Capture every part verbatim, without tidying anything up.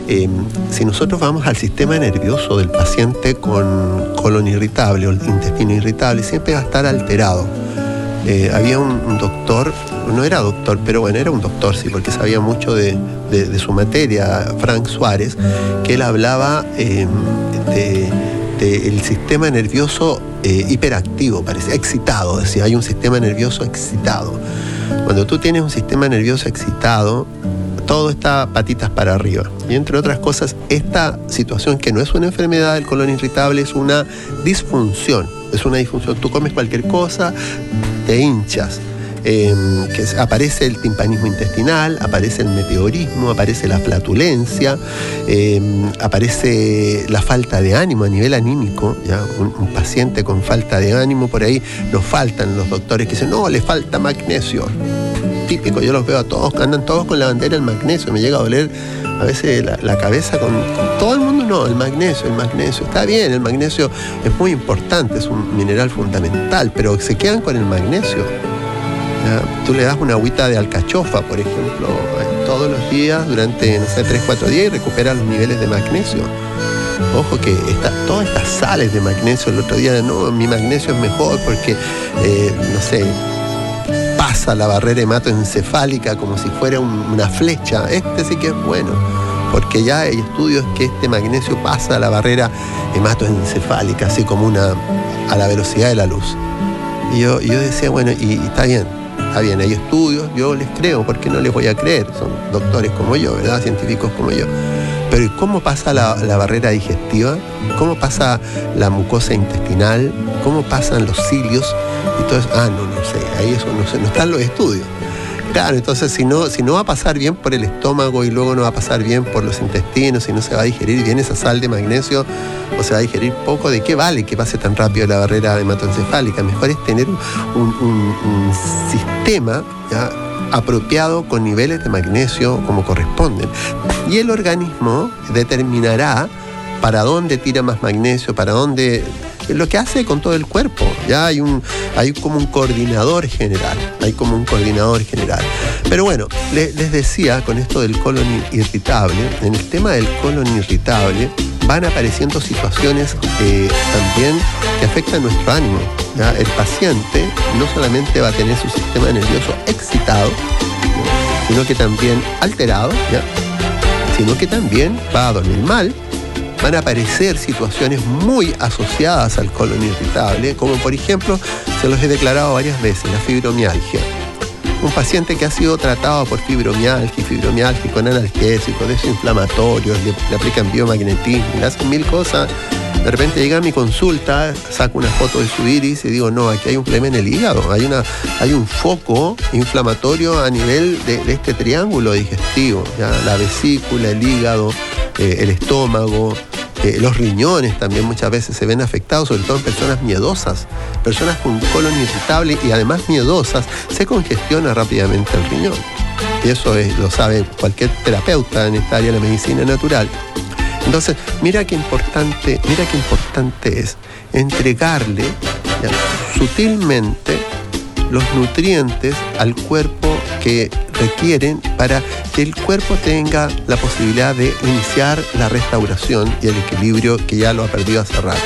eh, si nosotros vamos al sistema nervioso del paciente con colon irritable o el intestino irritable, siempre va a estar alterado. Eh, había un, un doctor, no era doctor, pero bueno, era un doctor, sí, porque sabía mucho de, de, de su materia, Frank Suárez, que él hablaba eh, de, de el sistema nervioso eh, hiperactivo, parece, excitado, decía, hay un sistema nervioso excitado. Cuando tú tienes un sistema nervioso excitado, todo está patitas para arriba. Y entre otras cosas, esta situación, que no es una enfermedad del colon irritable, es una disfunción. Es una disfunción. Tú comes cualquier cosa, te hinchas. Eh, que aparece el timpanismo intestinal, aparece el meteorismo, aparece la flatulencia, eh, aparece la falta de ánimo a nivel anímico, ¿ya? Un, un paciente con falta de ánimo, por ahí nos faltan los doctores que dicen, no, le falta magnesio. Típico, yo los veo a todos, andan todos con la bandera del magnesio, me llega a doler a veces la, la cabeza con, con todo el mundo, no, el magnesio, el magnesio, está bien, el magnesio es muy importante, es un mineral fundamental, pero se quedan con el magnesio. ¿Ya? Tú le das una agüita de alcachofa, por ejemplo, todos los días, durante, no sé, tres, cuatro días y recuperas los niveles de magnesio. Ojo que esta, todas estas sales de magnesio, el otro día, no, mi magnesio es mejor porque, eh, no sé, pasa la barrera hematoencefálica como si fuera un, una flecha. Este sí que es bueno, porque ya hay estudios que este magnesio pasa la barrera hematoencefálica, así como una, a la velocidad de la luz. Y yo, yo decía, bueno, y, y está bien, está bien, hay estudios, yo les creo, ¿por qué no les voy a creer? Son doctores como yo, ¿verdad? Científicos como yo. Pero ¿y cómo pasa la, la barrera digestiva? ¿Cómo pasa la mucosa intestinal? ¿Cómo pasan los cilios? Y todo eso, ah, no, no sé, ahí eso no sé, no están los estudios. Claro, entonces si no, si no va a pasar bien por el estómago y luego no va a pasar bien por los intestinos, si no se va a digerir bien esa sal de magnesio o se va a digerir poco, ¿de qué vale que pase tan rápido la barrera hematoencefálica? Mejor es tener un, un, un sistema, ¿ya?, apropiado con niveles de magnesio como corresponden. Y el organismo determinará para dónde tira más magnesio, para dónde... Lo que hace con todo el cuerpo. Ya hay un, hay como un coordinador general. Hay como un coordinador general. Pero bueno, les, les decía con esto del colon irritable, en el tema del colon irritable van apareciendo situaciones eh, también que afectan nuestro ánimo. ¿Ya? El paciente no solamente va a tener su sistema nervioso excitado, ¿no?, sino que también alterado, ¿ya?, sino que también va a dormir mal. Van a aparecer situaciones muy asociadas al colon irritable, como por ejemplo, se los he declarado varias veces, la fibromialgia. Un paciente que ha sido tratado por fibromialgia y fibromialgia con analgésicos, desinflamatorios, le, le aplican biomagnetismo, le hacen mil cosas. De repente llega a mi consulta, saco una foto de su iris y digo, no, aquí hay un problema en el hígado, hay, una, hay un foco inflamatorio a nivel de, de este triángulo digestivo, ¿ya? La vesícula, el hígado, eh, el estómago, eh, los riñones también muchas veces se ven afectados, sobre todo en personas miedosas. Personas con colon irritable y además miedosas, se congestiona rápidamente el riñón. Y eso es, lo sabe cualquier terapeuta en esta área de la medicina natural. Entonces, mira qué importante, mira qué importante es entregarle, ¿ya?, sutilmente los nutrientes al cuerpo que requieren para que el cuerpo tenga la posibilidad de iniciar la restauración y el equilibrio que ya lo ha perdido hace rato.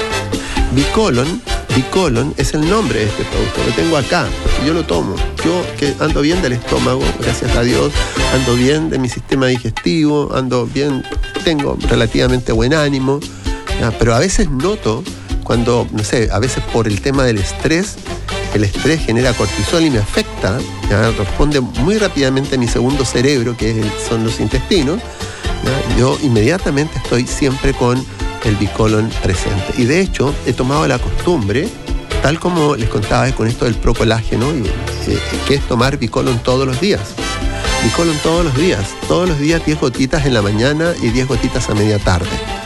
Bicolon, Bicolon es el nombre de este producto, lo tengo acá, porque yo lo tomo. Yo que ando bien del estómago, gracias a Dios, ando bien de mi sistema digestivo, ando bien, tengo relativamente buen ánimo, ¿ya? Pero a veces noto cuando, no sé, a veces por el tema del estrés, el estrés genera cortisol y me afecta, ¿ya?, responde muy rápidamente a mi segundo cerebro, que es el, son los intestinos, ¿ya? Yo inmediatamente estoy siempre con el Bicolon presente. Y de hecho, he tomado la costumbre, tal como les contaba con esto del procolágeno, y, eh, que es tomar Bicolon todos los días. Bicolon todos los días. Todos los días diez gotitas en la mañana y diez gotitas a media tarde.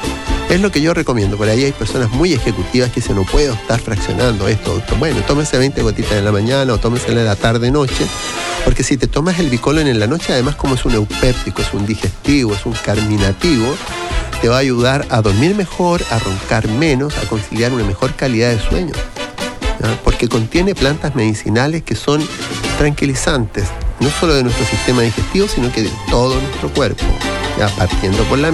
Es lo que yo recomiendo. Por ahí hay personas muy ejecutivas que dicen, no puedo estar fraccionando esto. Bueno, tómese veinte gotitas en la mañana o tómesela en la tarde-noche. Porque si te tomas el Bicolon en la noche, además como es un eupéptico, es un digestivo, es un carminativo, te va a ayudar a dormir mejor, a roncar menos, a conciliar una mejor calidad de sueño, ¿ya? Porque contiene plantas medicinales que son tranquilizantes, no solo de nuestro sistema digestivo, sino que de todo nuestro cuerpo, ya partiendo por la